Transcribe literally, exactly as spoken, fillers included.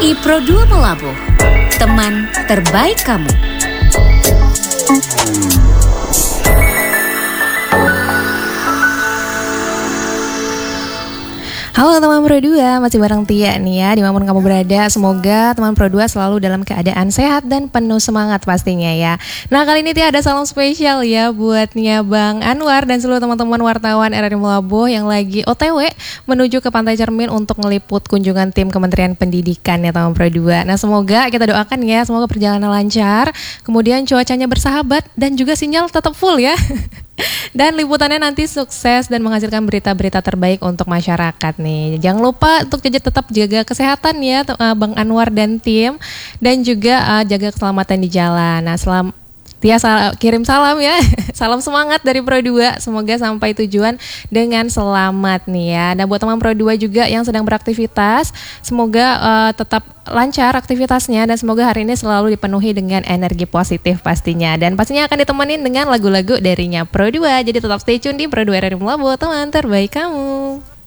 Ikuti Pro dua Melabuh, teman terbaik kamu. Halo teman Pro dua, masih bareng Tia nih ya, dimanapun kamu berada. Semoga teman Pro dua selalu dalam keadaan sehat dan penuh semangat pastinya ya. Nah kali ini Tia ada salam spesial ya buatnya Bang Anwar dan seluruh teman-teman wartawan R R I Melabuh yang lagi O T W menuju ke Pantai Cermin untuk ngeliput kunjungan tim Kementerian Pendidikan ya teman Pro dua. Nah semoga kita doakan ya, semoga perjalanan lancar, kemudian cuacanya bersahabat dan juga sinyal tetap full ya. Dan liputannya nanti sukses dan menghasilkan berita-berita terbaik untuk masyarakat nih. Jangan lupa untuk tetap jaga kesehatan ya Bang Anwar dan tim, dan juga uh, jaga keselamatan di jalan. Nah, selam Tia sal- kirim salam ya. Salam semangat dari Pro dua. Semoga sampai tujuan dengan selamat nih ya. Dan buat teman Pro dua juga yang sedang beraktivitas, semoga uh, tetap lancar aktivitasnya dan semoga hari ini selalu dipenuhi dengan energi positif pastinya. Dan pastinya akan ditemenin dengan lagu-lagu darinya Pro dua. Jadi tetap stay tune di Pro dua R R I Melabuh, teman terbaik kamu.